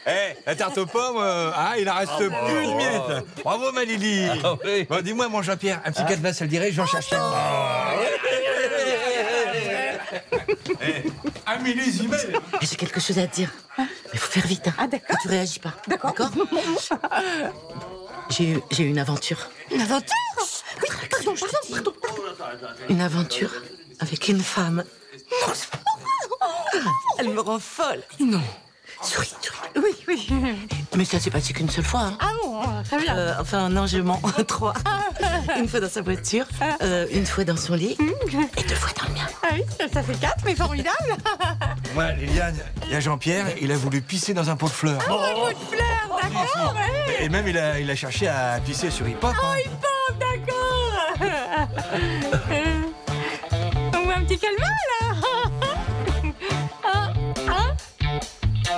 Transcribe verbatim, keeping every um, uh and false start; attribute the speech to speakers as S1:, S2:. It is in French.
S1: Eh, la tarte aux pommes, euh, hein, il en reste plus une miette. Bravo, ma Lily.
S2: Ah oui.
S1: Bon, dis-moi, mon Jean-Pierre, un petit
S2: Ah.
S1: cadenas, ça le dirait, j'en cherche un. Eh, un millésimètre.
S3: J'ai quelque chose à te dire. Mais il faut faire vite. Hein.
S4: Ah, d'accord.
S3: Tu réagis pas.
S4: D'accord.
S3: J'ai eu, j'ai eu une aventure.
S4: Une aventure? Oui, pardon, pardon, pardon.
S3: Une aventure avec une femme. Elle me rend folle.
S4: Non.
S3: Souris, souris.
S4: Oui, oui.
S3: Mais ça s'est passé qu'une seule fois. Hein.
S4: Ah bon, très bien.
S3: Euh, enfin, non, je mens. Trois. Une fois dans sa voiture, euh, une fois dans son lit, et deux fois dans le mien.
S4: Ah oui, ça fait quatre, mais formidable.
S1: Moi, Liliane, il y a Jean-Pierre, il a voulu pisser dans un pot de fleurs.
S4: Ah, un pot de fleurs, d'accord, ouais.
S1: Et même, il a, il a cherché à pisser sur Hip Hop.
S4: Oh,
S1: hein.
S4: il pompe, d'accord. On voit un petit calmant, là.